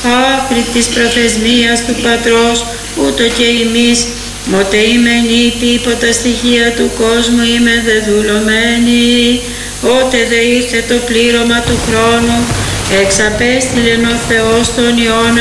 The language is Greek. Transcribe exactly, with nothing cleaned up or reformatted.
άχρη της προθεσμίας του Πατρός, ούτω και εμείς, μότε ημενή τίποτα στοιχεία του κόσμου είμαι δεδουλωμένη, ότε δε ήρθε το πλήρωμα του χρόνου, εξαπέστειλεν ο Θεός τον Υιόν